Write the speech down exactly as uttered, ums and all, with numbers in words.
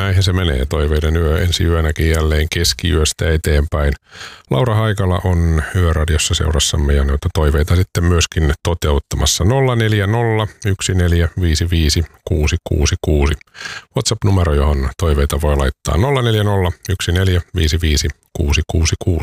näinhän se menee. Toiveiden yö ensi yönäkin jälleen keskiyöstä eteenpäin. Laura Haikala on Yöradiossa seurassamme ja noita toiveita sitten myöskin toteuttamassa. nolla neljä nolla yksi neljä viisi viisi kuusi kuusi kuusi. WhatsApp-numero, johon toiveita voi laittaa nolla neljä nolla yksi neljä viisi viisi kuusi kuusi kuusi.